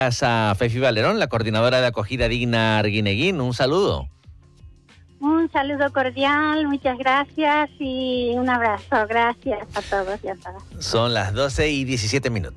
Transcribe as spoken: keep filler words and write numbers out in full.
A Fefi Valerón, la coordinadora de acogida digna Arguineguín. Un saludo. Un saludo cordial, muchas gracias y un abrazo. Gracias a todos y a todas. Son las doce y diecisiete minutos.